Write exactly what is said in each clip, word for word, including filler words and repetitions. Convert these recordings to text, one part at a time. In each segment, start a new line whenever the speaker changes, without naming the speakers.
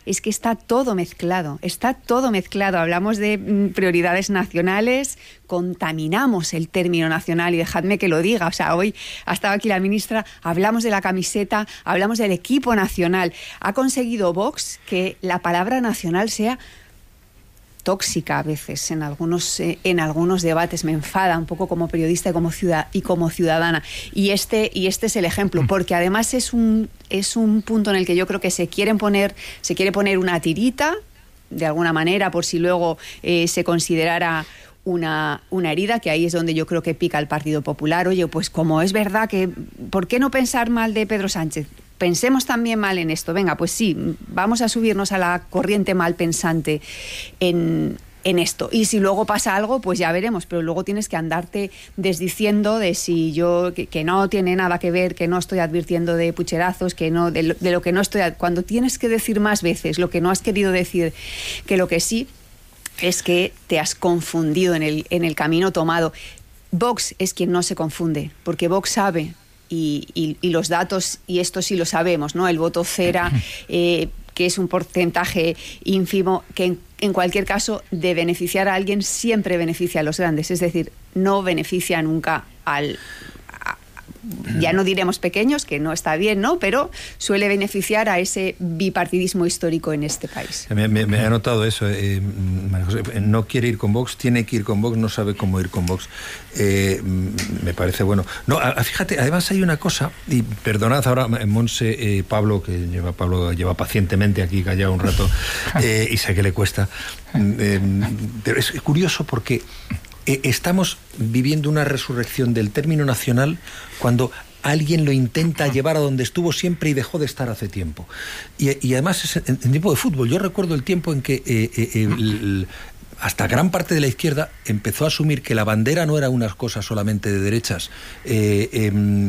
es que está todo mezclado, está todo mezclado. Hablamos de mm, prioridades nacionales, contaminamos el término nacional y dejadme que lo diga. O sea, hoy ha estado aquí la ministra, hablamos de la camiseta, hablamos del equipo nacional. Ha conseguido Vox que la palabra nacional sea tóxica a veces en algunos eh, en algunos debates. Me enfada un poco como periodista y como ciudad y como ciudadana, y este y este es el ejemplo, porque además es un es un punto en el que yo creo que se quieren poner se quiere poner una tirita de alguna manera por si luego eh, se considerara una, una herida, que ahí es donde yo creo que pica el Partido Popular. Oye, pues como es verdad que ¿por qué no pensar mal de Pedro Sánchez? Pensemos también mal en esto. Venga, pues sí, vamos a subirnos a la corriente mal pensante en, en esto. Y si luego pasa algo, pues ya veremos. Pero luego tienes que andarte desdiciendo de si yo, que, que no tiene nada que ver, que no estoy advirtiendo de pucherazos, que no, de lo, de lo que no estoy... Cuando tienes que decir más veces lo que no has querido decir que lo que sí, es que te has confundido en el, en el camino tomado. Vox es quien no se confunde, porque Vox sabe... Y, y, y los datos, y esto sí lo sabemos, ¿no? El voto cera, eh, que es un porcentaje ínfimo, que en, en cualquier caso de beneficiar a alguien siempre beneficia a los grandes, es decir, no beneficia nunca al... Ya no diremos pequeños, que no está bien, ¿no? Pero suele beneficiar a ese bipartidismo histórico en este país.
Me, me, me ha notado eso. Eh, María José, no quiere ir con Vox, tiene que ir con Vox, no sabe cómo ir con Vox. Eh, me parece bueno. No, a, fíjate, además hay una cosa, y perdonad ahora, Monse, eh, Pablo, que lleva Pablo lleva pacientemente aquí callado un rato, eh, y sé que le cuesta. Eh, pero es curioso porque Eh, estamos viviendo una resurrección del término nacional cuando alguien lo intenta llevar a donde estuvo siempre y dejó de estar hace tiempo. Y, y además es en, en tiempo de fútbol. Yo recuerdo el tiempo en que eh, eh, el, hasta gran parte de la izquierda empezó a asumir que la bandera no era una cosa solamente de derechas. Eh, eh,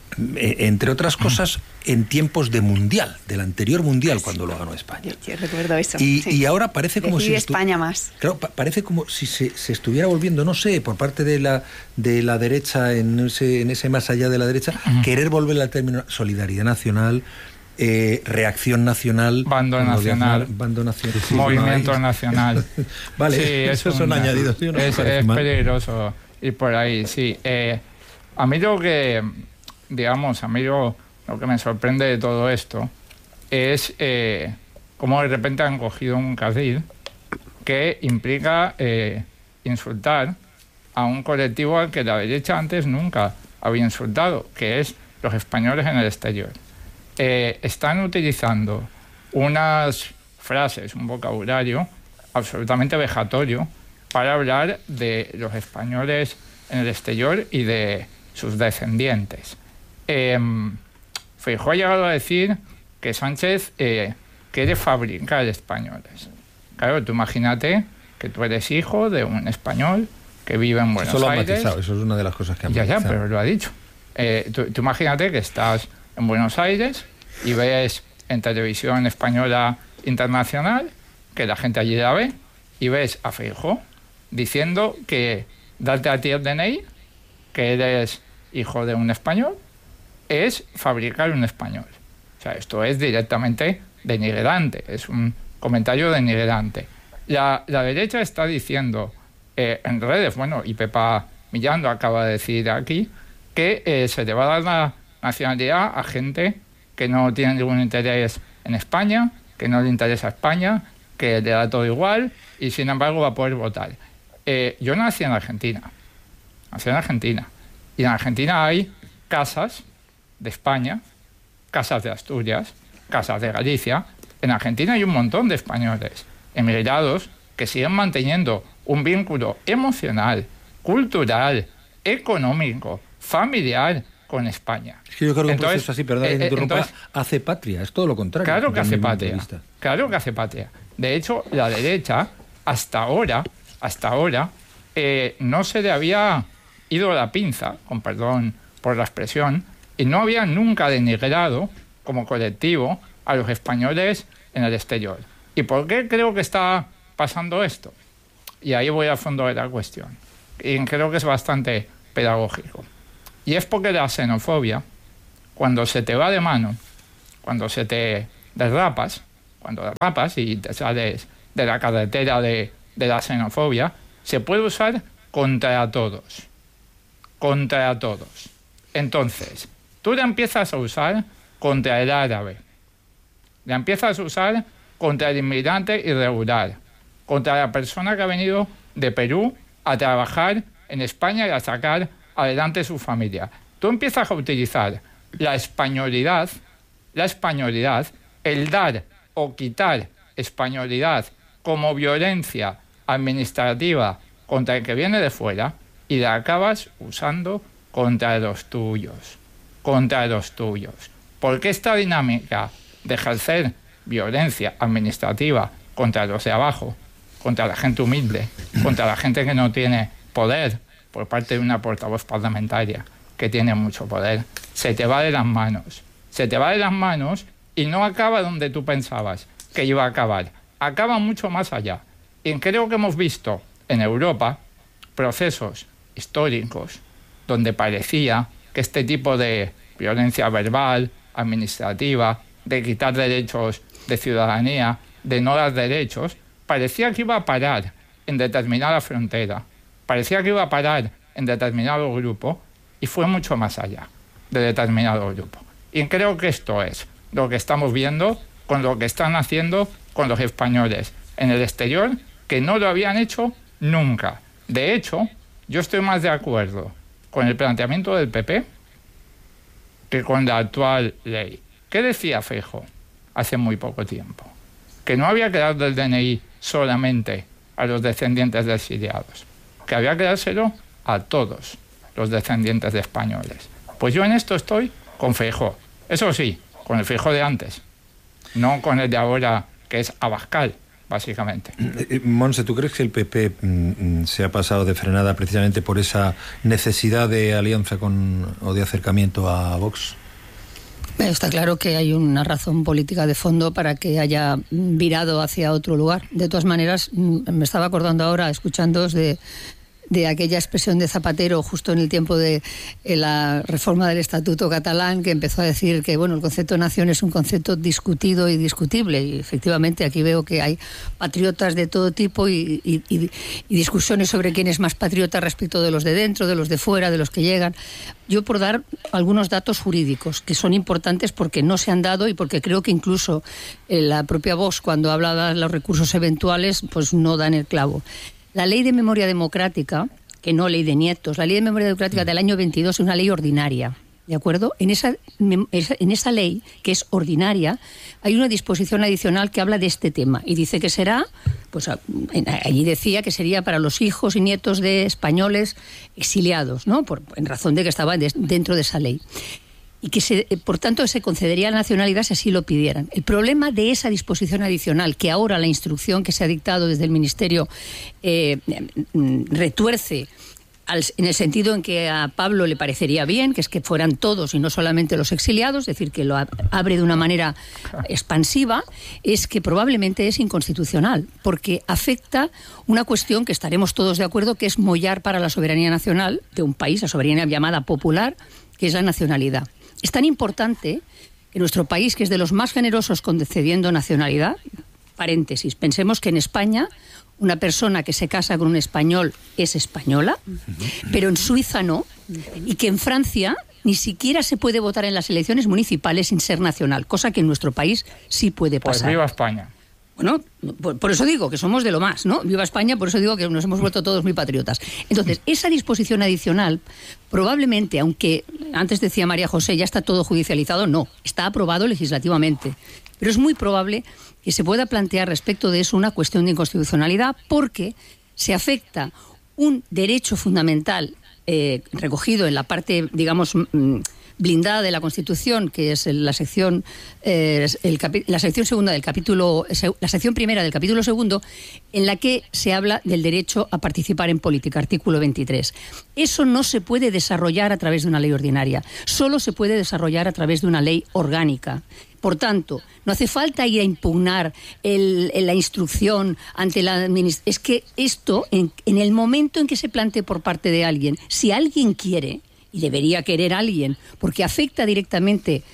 entre otras cosas, en tiempos de mundial, del anterior mundial, cuando lo ganó España.
Yo recuerdo eso.
Y,
sí.
y ahora parece como
Decide
si
España más.
Claro, pa parece como si se, se estuviera volviendo, no sé, por parte de la de la derecha, en ese, en ese más allá de la derecha, uh-huh. querer volver al término solidaridad nacional, eh, reacción nacional,
bando nacional,
bando nacional,
sí, movimiento no nacional.
Vale,
sí,
esos son añadidos. ¿Sí? No
es es peligroso ir por ahí, sí. Eh, a mí lo que, digamos, a mí lo, lo que me sorprende de todo esto es eh, cómo de repente han cogido un cardil que implica eh, insultar a un colectivo al que la derecha antes nunca había insultado, que es los españoles en el exterior. Eh, están utilizando unas frases, un vocabulario absolutamente vejatorio para hablar de los españoles en el exterior y de sus descendientes. Eh, Feijóo ha llegado a decir que Sánchez eh, quiere fabricar españoles. Claro, tú imagínate que tú eres hijo de un español que vive en Buenos
Aires. Eso lo ha
Aires.
matizado, eso es una de las cosas que ha
Ya,
matizado.
ya, pero lo ha dicho. Eh, tú, tú imagínate que estás en Buenos Aires y ves en televisión española internacional, que la gente allí la ve, y ves a Feijóo diciendo que darte a ti el D N I, que eres hijo de un español, es fabricar un español. O sea, esto es directamente denigrante, es un comentario denigrante. La, la derecha está diciendo eh, en redes, bueno, y Pepa Millán lo acaba de decir aquí, que eh, se le va a dar la nacionalidad a gente que no tiene ningún interés en España, que no le interesa España, que le da todo igual y sin embargo va a poder votar. Eh, yo nací en Argentina, nací en Argentina, y en Argentina hay casas de España, casas de Asturias, casas de Galicia. En Argentina hay un montón de españoles emigrados que siguen manteniendo un vínculo emocional, cultural, económico, familiar con España.
Es que yo creo que un proceso así, perdón, eh, entonces, hace patria, es todo lo contrario.
Claro que hace patria, claro que hace patria. De hecho, la derecha, hasta ahora, hasta ahora, eh, no se le había ido la pinza, con perdón por la expresión, y no había nunca denigrado como colectivo a los españoles en el exterior. ¿Y por qué creo que está pasando esto? Y ahí voy al fondo de la cuestión. Y creo que es bastante pedagógico. Y es porque la xenofobia, cuando se te va de mano, cuando se te derrapas, cuando derrapas y te sales de la carretera de, de la xenofobia, se puede usar contra todos. Contra todos. Entonces, tú la empiezas a usar contra el árabe. La empiezas a usar contra el inmigrante irregular, contra la persona que ha venido de Perú a trabajar en España y a sacar adelante su familia. Tú empiezas a utilizar la españolidad, la españolidad, el dar o quitar españolidad como violencia administrativa contra el que viene de fuera y la acabas usando contra los tuyos, contra los tuyos. Porque esta dinámica de ejercer violencia administrativa contra los de abajo, contra la gente humilde, contra la gente que no tiene poder por parte de una portavoz parlamentaria que tiene mucho poder, se te va de las manos. Se te va de las manos y no acaba donde tú pensabas que iba a acabar. Acaba mucho más allá. Y creo que hemos visto en Europa procesos históricos donde parecía que este tipo de violencia verbal, administrativa, de quitar derechos de ciudadanía, de no dar derechos, parecía que iba a parar en determinada frontera, parecía que iba a parar en determinado grupo y fue mucho más allá de determinado grupo. Y creo que esto es lo que estamos viendo con lo que están haciendo con los españoles en el exterior, que no lo habían hecho nunca. De hecho, yo estoy más de acuerdo con el planteamiento del P P que con la actual ley. ¿Qué decía Feijóo hace muy poco tiempo? Que no había que dar del D N I solamente a los descendientes de exiliados, que había que dárselo a todos los descendientes de españoles. Pues yo en esto estoy con Feijóo. Eso sí, con el Feijóo de antes, no con el de ahora, que es Abascal, básicamente.
Eh, Montse, ¿tú crees que el P P mm, se ha pasado de frenada precisamente por esa necesidad de alianza con, o de acercamiento a Vox?
Está claro que hay una razón política de fondo para que haya virado hacia otro lugar. De todas maneras, me estaba acordando ahora, escuchándoos, de, de aquella expresión de Zapatero justo en el tiempo de la reforma del Estatuto catalán, que empezó a decir que bueno, el concepto de nación es un concepto discutido y discutible. Y efectivamente aquí veo que hay patriotas de todo tipo y, y, y, y discusiones sobre quién es más patriota respecto de los de dentro, de los de fuera, de los que llegan. Yo por dar algunos datos jurídicos que son importantes porque no se han dado y porque creo que incluso la propia Vox, cuando habla de los recursos eventuales, pues no dan el clavo. La Ley de Memoria Democrática, que no Ley de Nietos, la Ley de Memoria Democrática del año veintidós es una ley ordinaria, ¿de acuerdo? En esa, en esa ley, que es ordinaria, hay una disposición adicional que habla de este tema y dice que será, pues allí decía que sería para los hijos y nietos de españoles exiliados, ¿no? Por, en razón de que estaban de, dentro de esa ley. Y que, se, por tanto, se concedería la nacionalidad si así lo pidieran. El problema de esa disposición adicional, que ahora la instrucción que se ha dictado desde el Ministerio eh, retuerce al, en el sentido en que a Pablo le parecería bien, que es que fueran todos y no solamente los exiliados, es decir, que lo abre de una manera expansiva, es que probablemente es inconstitucional, porque afecta una cuestión que estaremos todos de acuerdo, que es mollar para la soberanía nacional de un país, la soberanía llamada popular, que es la nacionalidad. Es tan importante que nuestro país, que es de los más generosos concediendo nacionalidad, paréntesis, pensemos que en España una persona que se casa con un español es española, pero en Suiza no, y que en Francia ni siquiera se puede votar en las elecciones municipales sin ser nacional, cosa que en nuestro país sí puede pasar.
Pues viva España.
Bueno, por, por eso digo que somos de lo más, ¿no? Viva España, por eso digo que nos hemos vuelto todos muy patriotas. Entonces, esa disposición adicional, probablemente, aunque antes decía María José, ya está todo judicializado, no, está aprobado legislativamente. Pero es muy probable que se pueda plantear respecto de eso una cuestión de inconstitucionalidad porque se afecta un derecho fundamental eh, recogido en la parte, digamos, mmm, blindada de la Constitución, que es la sección eh, el capi- la sección segunda del capítulo la sección primera del capítulo segundo, en la que se habla del derecho a participar en política, artículo veintitrés. Eso no se puede desarrollar a través de una ley ordinaria, solo se puede desarrollar a través de una ley orgánica. Por tanto, no hace falta ir a impugnar el, la instrucción ante la administración. Es que esto, en, en el momento en que se plantee por parte de alguien, si alguien quiere, y debería querer alguien, porque afecta directamente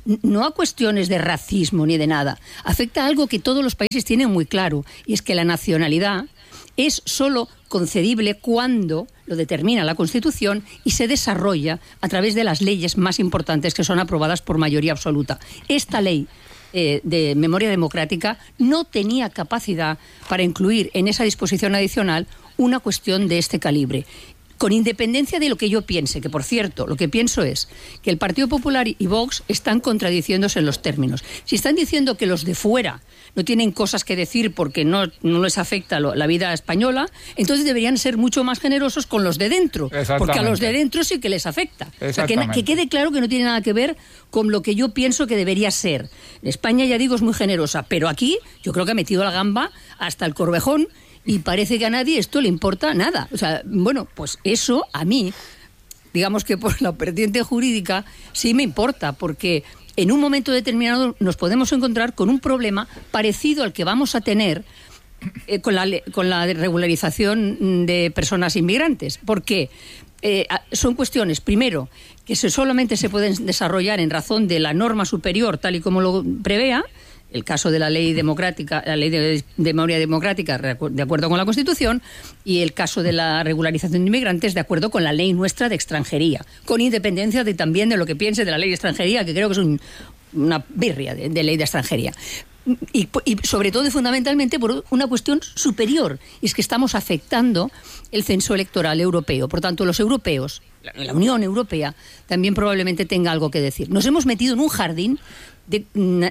no a cuestiones de racismo ni de nada. Afecta a algo que todos los países tienen muy claro, y es que la nacionalidad es solo concedible cuando lo determina la Constitución y se desarrolla a través de las leyes más importantes que son aprobadas por mayoría absoluta. Esta ley eh, de memoria democrática no tenía capacidad para incluir en esa disposición adicional una cuestión de este calibre. Con independencia de lo que yo piense, que por cierto, lo que pienso es que el Partido Popular y Vox están contradiciéndose en los términos. Si están diciendo que los de fuera no tienen cosas que decir porque no, no les afecta lo, la vida española, entonces deberían ser mucho más generosos con los de dentro, porque a los de dentro sí que les afecta. O sea, que, que quede claro que no tiene nada que ver con lo que yo pienso que debería ser. España, ya digo, es muy generosa, pero aquí yo creo que ha metido la gamba hasta el Corvejón. Y parece que a nadie esto le importa nada. O sea, bueno, pues eso a mí, digamos que por la vertiente jurídica, sí me importa, porque en un momento determinado nos podemos encontrar con un problema parecido al que vamos a tener eh, con, la, con la regularización de personas inmigrantes. Porque eh, son cuestiones, primero, que se, solamente se pueden desarrollar en razón de la norma superior, tal y como lo prevea, el caso de la ley democrática, la ley de, de memoria democrática de acuerdo con la Constitución, y el caso de la regularización de inmigrantes de acuerdo con la ley nuestra de extranjería, con independencia de también de lo que piense de la ley de extranjería, que creo que es un, una birria de, de ley de extranjería. Y, y sobre todo y fundamentalmente por una cuestión superior, y es que estamos afectando el censo electoral europeo. Por tanto, los europeos, la, la Unión Europea, también probablemente tenga algo que decir. Nos hemos metido en un jardín de,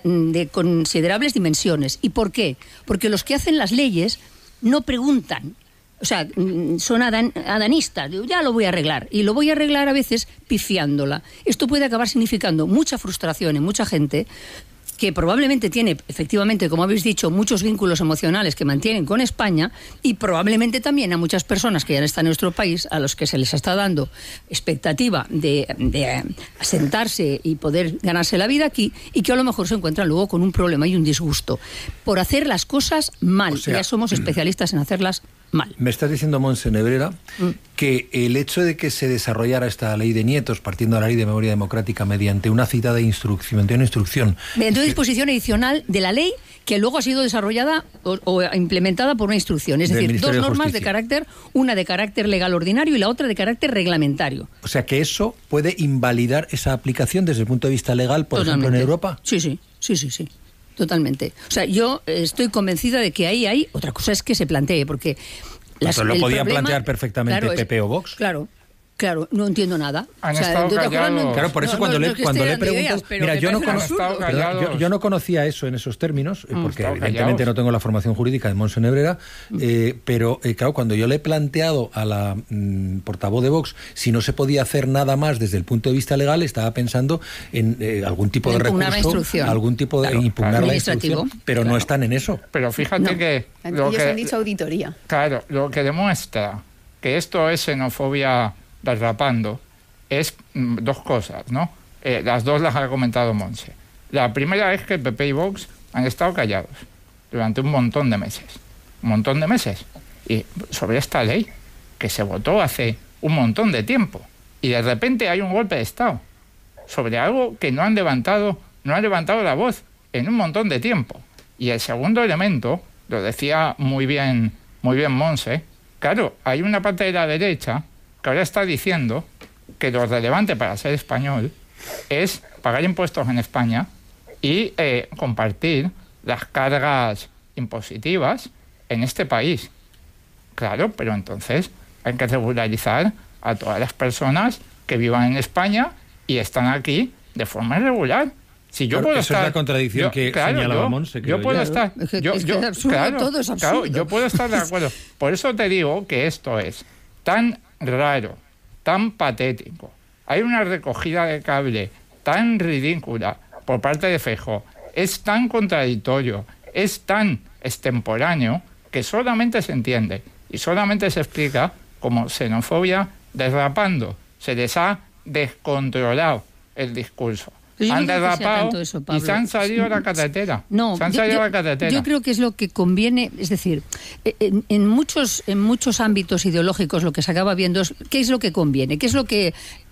de considerables dimensiones. ¿Y por qué? Porque los que hacen las leyes no preguntan. O sea, son adan, adanistas. Digo, ya lo voy a arreglar. Y lo voy a arreglar a veces pifiándola. Esto puede acabar significando mucha frustración en mucha gente que probablemente tiene, efectivamente, como habéis dicho, muchos vínculos emocionales que mantienen con España, y probablemente también a muchas personas que ya están en nuestro país, a los que se les está dando expectativa de, de asentarse y poder ganarse la vida aquí, y que a lo mejor se encuentran luego con un problema y un disgusto por hacer las cosas mal. O sea, ya somos especialistas en hacerlas mal.
Me estás diciendo, Montse Nebrera, mm. que el hecho de que se desarrollara esta ley de nietos partiendo de la ley de memoria democrática mediante una citada instrucción, mediante una instrucción...
Mediante una disposición adicional de la ley que luego ha sido desarrollada o, o implementada por una instrucción. Es decir, dos normas de carácter, una de carácter legal ordinario y la otra de carácter reglamentario.
O sea, que eso puede invalidar esa aplicación desde el punto de vista legal, por Totalmente. ejemplo, en Europa.
Sí, sí, sí, sí, sí. Totalmente. O sea, yo estoy convencida de que ahí hay... Otra cosa es que se plantee, porque...
Las, Pero lo podían problema, plantear perfectamente claro, P P o Vox.
Claro, claro, no entiendo nada.
Han o sea, estado callados.
No,
claro, por eso no, cuando, no, le, cuando le pregunto... Ideas, mira, yo no, cono perdón, yo, yo no conocía eso en esos términos, mm, porque evidentemente callados. no tengo la formación jurídica de Montse Nebrera, mm. eh, pero eh, claro, cuando yo le he planteado a la mm, portavoz de Vox si no se podía hacer nada más desde el punto de vista legal, estaba pensando en eh, algún tipo de recurso, algún tipo de claro, impugnar claro, la instrucción, pero claro. no están en eso.
Pero fíjate que...
Lo Ellos que, han dicho auditoría.
Claro, lo que demuestra que esto es xenofobia derrapando es mm, dos cosas, ¿no? Eh, las dos las ha comentado Montse. La primera es que el P P y Vox han estado callados durante un montón de meses. Un montón de meses. Y sobre esta ley que se votó hace un montón de tiempo. Y de repente hay un golpe de Estado sobre algo que no han levantado, no han levantado la voz en un montón de tiempo. Y el segundo elemento, lo decía muy bien, muy bien Montse, claro, hay una parte de la derecha que ahora está diciendo que lo relevante para ser español es pagar impuestos en España y eh, compartir las cargas impositivas en este país. Claro, pero entonces hay que regularizar a todas las personas que vivan en España y están aquí de forma irregular. Si yo
claro,
puedo
esa
estar,
es la contradicción
yo,
que
claro,
señalaba
yo,
Montse.
Yo puedo
yo.
estar... Yo,
es que
yo,
es absurdo,
claro,
todo es absurdo.
Claro, yo puedo estar de acuerdo. Por eso te digo que esto es tan raro, tan patético. Hay una recogida de cable tan ridícula por parte de Feijóo. Es tan contradictorio, es tan extemporáneo que solamente se entiende y solamente se explica como xenofobia derrapando. Se les ha descontrolado el discurso. Han derrapado eso, y se han salido a la carretera.
No,
se han
yo,
salido
yo,
a la carretera.
Yo creo que es lo que conviene, es decir, en, en muchos en muchos ámbitos ideológicos lo que se acaba viendo es qué es lo que conviene, qué es lo que, qué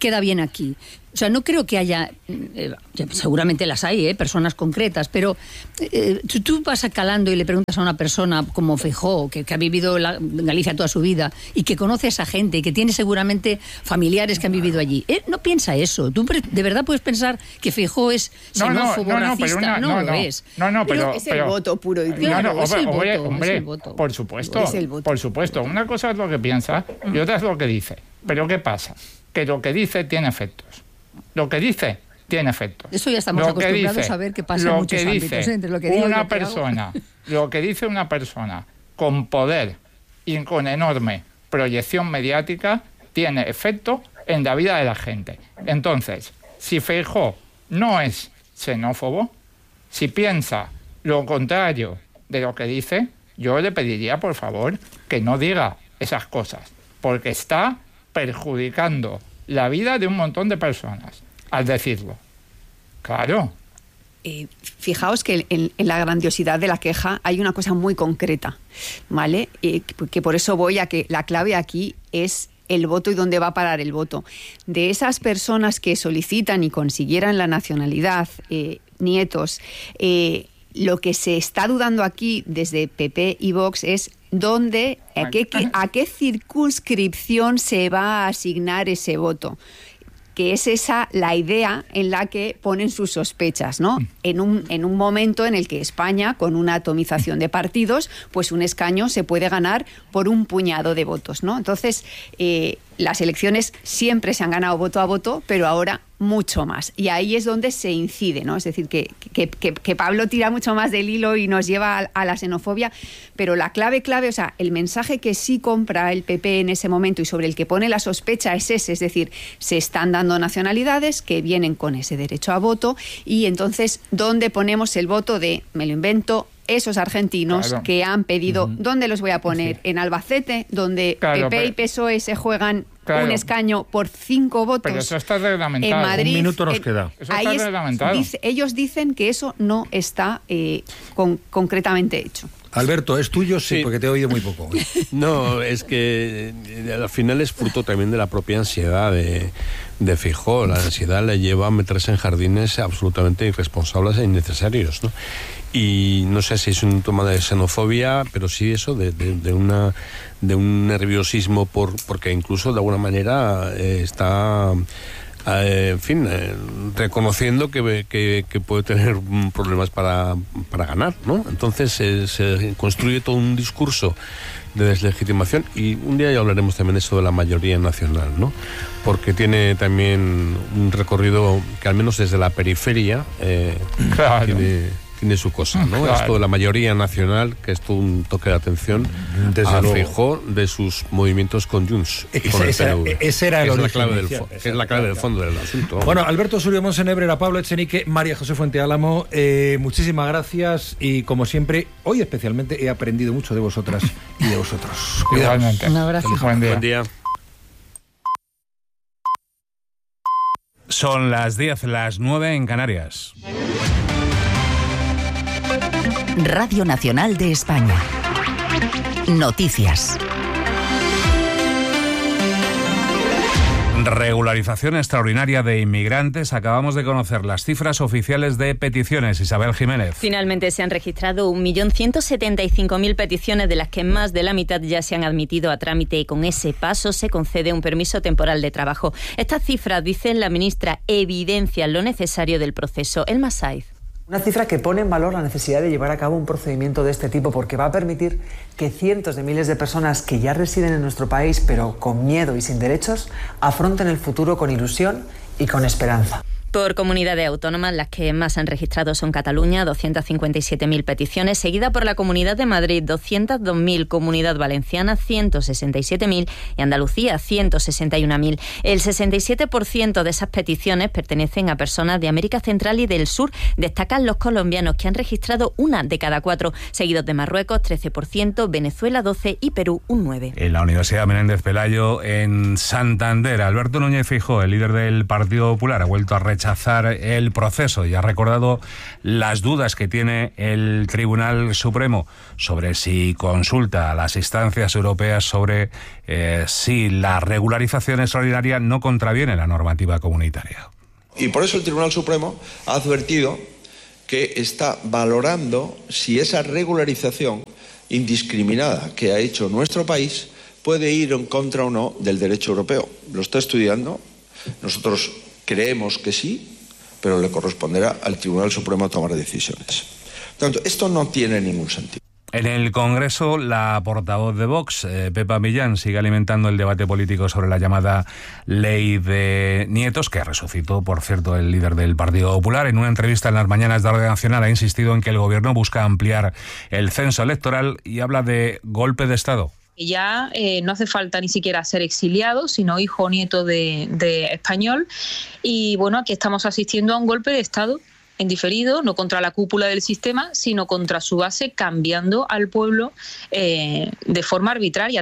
queda bien aquí. O sea, no creo que haya, eh, seguramente las hay, eh, personas concretas, pero eh, tú, tú vas calando y le preguntas a una persona como Feijóo, que, que ha vivido la, en Galicia toda su vida y que conoce a esa gente y que tiene seguramente familiares que han vivido allí. Él no piensa eso. Tú de verdad puedes pensar que Feijóo es xenófobo,
no, no, no,
racista.
Una,
no,
no,
lo
no,
es.
No, no, pero...
pero es el
pero,
voto puro y duro.
No, no,
es el
hombre,
voto,
hombre,
es el voto.
por supuesto,
Es el voto.
por supuesto. Una cosa es lo que piensa y otra es lo que dice. Pero ¿qué pasa? Que lo que dice tiene efectos. Lo que dice tiene efectos.
Eso ya estamos
lo
acostumbrados
dice,
a ver qué pasa en muchos
que
ámbitos.
dice
¿eh? Entre lo que digo y
una
lo que
persona,
hago.
lo que dice una persona con poder y con enorme proyección mediática tiene efecto en la vida de la gente. Entonces, si Feijóo no es xenófobo, si piensa lo contrario de lo que dice, yo le pediría, por favor, que no diga esas cosas, porque está perjudicando la vida de un montón de personas al decirlo. Claro.
Eh, fijaos que en, en la grandiosidad de la queja hay una cosa muy concreta, ¿vale? Eh, que por eso voy a que la clave aquí es el voto y dónde va a parar el voto. De esas personas que solicitan y consiguieran la nacionalidad, eh, nietos, eh, lo que se está dudando aquí desde P P y Vox es dónde, a qué, a qué circunscripción se va a asignar ese voto, que es esa la idea en la que ponen sus sospechas, ¿no? En un, en un momento en el que España, con una atomización de partidos, pues un escaño se puede ganar por un puñado de votos, ¿no? Entonces, eh, las elecciones siempre se han ganado voto a voto, pero ahora mucho más. Y ahí es donde se incide, ¿no? Es decir, que, que, que, que Pablo tira mucho más del hilo y nos lleva a, a la xenofobia, pero la clave, clave, o sea, el mensaje que sí compra el P P en ese momento y sobre el que pone la sospecha es ese, es decir, se están dando nacionalidades que vienen con ese derecho a voto y entonces, ¿dónde ponemos el voto de, me lo invento, esos argentinos claro. que han pedido, uh-huh. ¿dónde los voy a poner? Sí. En Albacete, donde claro, P P pero, y P S O E se juegan claro. un escaño por cinco votos.
Pero eso está reglamentado.
En Madrid,
un minuto nos
en,
queda.
Eso está
ahí
reglamentado.
Es, dice, ellos dicen que eso no está eh, con, concretamente hecho.
Alberto, ¿es tuyo? Sí, sí, porque te he oído muy poco.
No, es que al final es fruto también de la propia ansiedad de, de Feijóo. La ansiedad le lleva a meterse en jardines absolutamente irresponsables e innecesarios, ¿no? Y no sé si es un tema de xenofobia, pero sí eso, de, de, de, una, de un nerviosismo, por porque incluso de alguna manera eh, está... Eh, en fin, eh, reconociendo que, que, que puede tener problemas para, para ganar, ¿no? Entonces eh, se construye todo un discurso de deslegitimación y un día ya hablaremos también de eso de la mayoría nacional, ¿no? Porque tiene también un recorrido que al menos desde la periferia eh, claro. tiene... tiene su cosa, ¿no? Claro. Esto de la mayoría nacional, que es todo un toque de atención desde a Feijóo de sus movimientos con Junts,
esa,
con el
esa,
P N V.
Ese era el
es
origen
la clave del,
inicial,
fo- es la clave del fondo del asunto.
Bueno, Alberto Surio Monsenebrera, Pablo Echenique, María José Fuente Álamo, eh, muchísimas gracias y como siempre, hoy especialmente he aprendido mucho de vosotras y de vosotros.
Igualmente.
Un abrazo.
Buen día.
Buen día.
Son las diez, las nueve en Canarias.
Radio Nacional de España. Noticias.
Regularización extraordinaria de inmigrantes. Acabamos de conocer las cifras oficiales de peticiones. Isabel Jiménez.
Finalmente se han registrado un millón ciento setenta y cinco mil peticiones, de las que más de la mitad ya se han admitido a trámite y con ese paso se concede un permiso temporal de trabajo. Estas cifras, dice la ministra, evidencian lo necesario del proceso. Elma Saiz.
Una cifra que pone en valor la necesidad de llevar a cabo un procedimiento de este tipo, porque va a permitir que cientos de miles de personas que ya residen en nuestro país, pero con miedo y sin derechos, afronten el futuro con ilusión y con esperanza.
Por comunidades autónomas, las que más han registrado son Cataluña, doscientas cincuenta y siete mil peticiones, seguida por la Comunidad de Madrid, doscientos dos mil, Comunidad Valenciana, ciento sesenta y siete mil y Andalucía, ciento sesenta y uno mil. El sesenta y siete por ciento de esas peticiones pertenecen a personas de América Central y del Sur. Destacan los colombianos, que han registrado una de cada cuatro, seguidos de Marruecos, trece por ciento, Venezuela, doce por ciento y Perú, un nueve por ciento.
En la Universidad Menéndez Pelayo, en Santander, Alberto Núñez Feijóo, el líder del Partido Popular, ha vuelto a rechazar rechazar el proceso y ha recordado las dudas que tiene el Tribunal Supremo sobre si consulta a las instancias europeas sobre eh, si la regularización extraordinaria no contraviene la normativa comunitaria.
Y por eso el Tribunal Supremo ha advertido que está valorando si esa regularización indiscriminada que ha hecho nuestro país puede ir en contra o no del derecho europeo. Lo está estudiando. Nosotros creemos que sí, pero le corresponderá al Tribunal Supremo tomar decisiones. Por tanto, esto no tiene ningún sentido.
En el Congreso, la portavoz de Vox, eh, Pepa Millán, sigue alimentando el debate político sobre la llamada Ley de Nietos, que resucitó, por cierto, el líder del Partido Popular. En una entrevista en las mañanas de Radio Nacional ha insistido en que el Gobierno busca ampliar el censo electoral y habla de golpe de Estado.
Ya eh, no hace falta ni siquiera ser exiliado, sino hijo o nieto de, de español. Y bueno, aquí estamos asistiendo a un golpe de Estado en diferido, no contra la cúpula del sistema, sino contra su base, cambiando al pueblo eh, de forma arbitraria.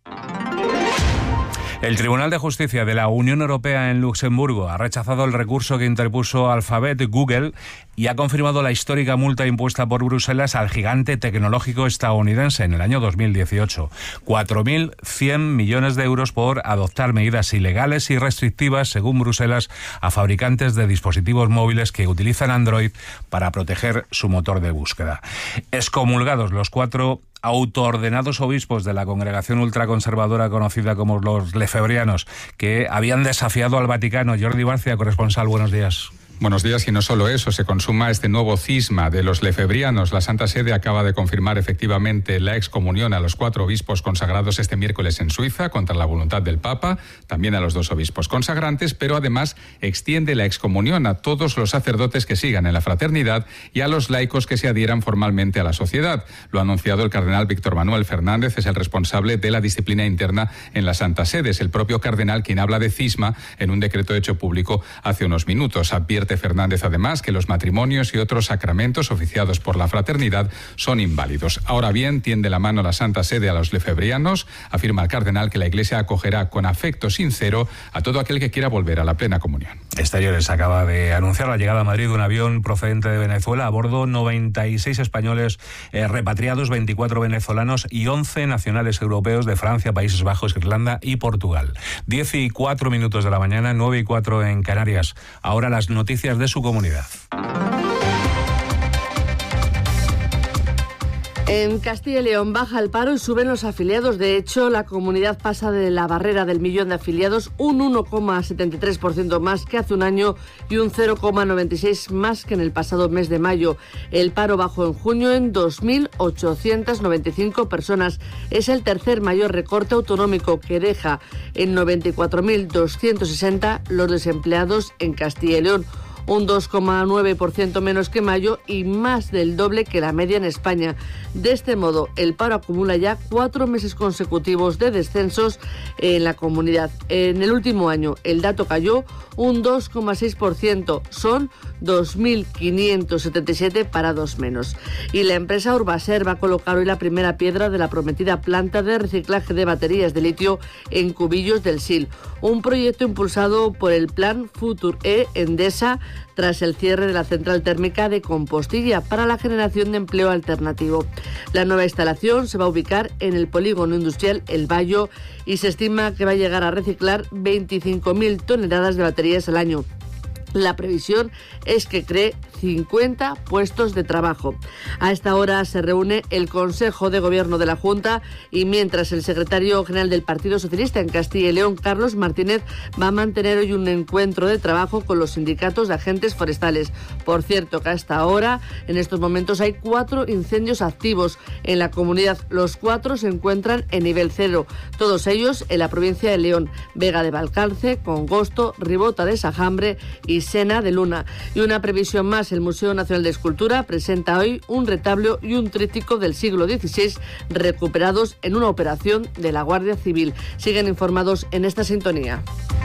El Tribunal de Justicia de la Unión Europea en Luxemburgo ha rechazado el recurso que interpuso Alphabet Google y ha confirmado la histórica multa impuesta por Bruselas al gigante tecnológico estadounidense en el año dos mil dieciocho. cuatro mil cien millones de euros por adoptar medidas ilegales y restrictivas, según Bruselas, a fabricantes de dispositivos móviles que utilizan Android para proteger su motor de búsqueda. Excomulgados los cuatro autoordenados obispos de la congregación ultraconservadora conocida como los lefebrianos, que habían desafiado al Vaticano. Jordi Barcia, corresponsal, buenos días.
Buenos días, y no solo eso, se consuma este nuevo cisma de los lefebrianos. La Santa Sede acaba de confirmar efectivamente la excomunión a los cuatro obispos consagrados este miércoles en Suiza contra la voluntad del Papa, también a los dos obispos consagrantes, pero además extiende la excomunión a todos los sacerdotes que sigan en la fraternidad y a los laicos que se adhieran formalmente a la sociedad. Lo ha anunciado el cardenal Víctor Manuel Fernández, es el responsable de la disciplina interna en la Santa Sede. Es el propio cardenal quien habla de cisma en un decreto hecho público hace unos minutos. Advierte Fernández además que los matrimonios y otros sacramentos oficiados por la fraternidad son inválidos. Ahora bien, tiende la mano la Santa Sede a los lefebrianos. Afirma el cardenal que la Iglesia acogerá con afecto sincero a todo aquel que quiera volver a la plena comunión.
Exteriores acaba de anunciar la llegada a Madrid de un avión procedente de Venezuela. A bordo noventa y seis españoles eh, repatriados, veinticuatro venezolanos y once nacionales europeos de Francia, Países Bajos, Irlanda y Portugal. diez y cuatro minutos de la mañana, nueve y cuatro en Canarias. Ahora las noticias de su comunidad.
En Castilla y León baja el paro y suben los afiliados. De hecho, la comunidad pasa de la barrera del millón de afiliados, un uno coma setenta y tres por ciento más que hace un año y un cero coma noventa y seis por ciento más que en el pasado mes de mayo. El paro bajó en junio en dos mil ochocientas noventa y cinco personas. Es el tercer mayor recorte autonómico, que deja en noventa y cuatro mil doscientos sesenta los desempleados en Castilla y León, un dos coma nueve por ciento menos que mayo y más del doble que la media en España. De este modo, el paro acumula ya cuatro meses consecutivos de descensos en la comunidad. En el último año, el dato cayó un dos coma seis por ciento. Son dos mil quinientos setenta y siete parados menos. Y la empresa Urbaser va a colocar hoy la primera piedra de la prometida planta de reciclaje de baterías de litio en Cubillos del Sil, un proyecto impulsado por el Plan Futur E Endesa tras el cierre de la central térmica de Compostilla para la generación de empleo alternativo. La nueva instalación se va a ubicar en el polígono industrial El Bayo y se estima que va a llegar a reciclar veinticinco mil toneladas de baterías al año. La previsión es que cree cincuenta puestos de trabajo. A esta hora se reúne el Consejo de Gobierno de la Junta y mientras el secretario general del Partido Socialista en Castilla y León, Carlos Martínez, va a mantener hoy un encuentro de trabajo con los sindicatos de agentes forestales. Por cierto, que hasta ahora, en estos momentos, hay cuatro incendios activos en la comunidad. Los cuatro se encuentran en nivel cero, todos ellos en la provincia de León, Vega de Valcarce, Congosto, Ribota de Sajambre y Sena de Luna. Y una previsión más, el Museo Nacional de Escultura presenta hoy un retablo y un tríptico del siglo dieciséis recuperados en una operación de la Guardia Civil. Siguen informados en esta sintonía.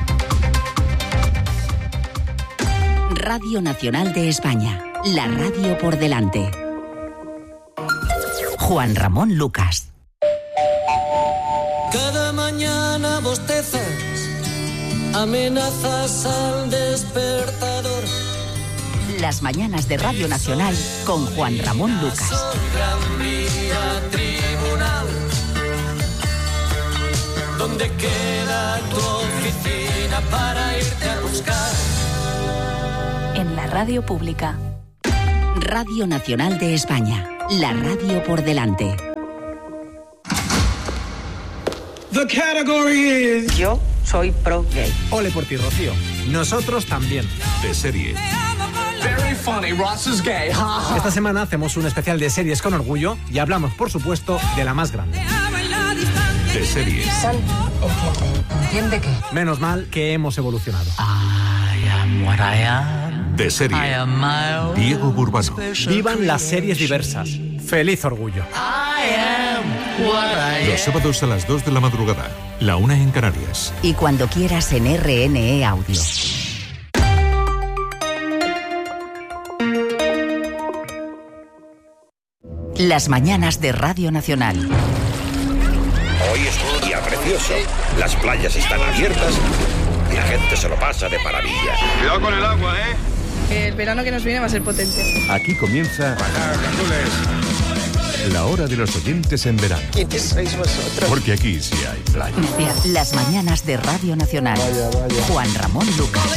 Radio Nacional de España, la radio por delante. Juan Ramón Lucas.
Cada mañana bostezas, amenazas al despertador.
Las mañanas de Radio Nacional con Juan Ramón Lucas.
¿Dónde queda tu oficina para irte a buscar?
En la radio pública. Radio Nacional de España. La radio por delante.
The category is...
Yo soy pro gay.
Ole por ti, Rocío. Nosotros también.
De serie.
Very funny, Ross is gay. Esta semana hacemos un especial de series con orgullo y hablamos, por supuesto, de la más grande.
De serie.
Sal, entiende. ¿Entiende qué?
Menos mal que hemos evolucionado.
I am what I am.
De serie.
I am my own
Diego Burbano.
Vivan las series diversas. Feliz orgullo.
I am what I am.
Los sábados a las dos de la madrugada. La una en Canarias.
Y cuando quieras en R N E Audio. Las mañanas de Radio Nacional.
Hoy es un día precioso. Las playas están abiertas y la gente se lo pasa de maravilla.
Cuidado con el agua, ¿eh?
El verano que nos viene va a ser potente.
Aquí comienza la hora de los oyentes en verano.
¿Quiénes sois vosotros?
Porque aquí sí hay playa.
Las mañanas de Radio Nacional.
Vaya, vaya.
Juan Ramón Lucas.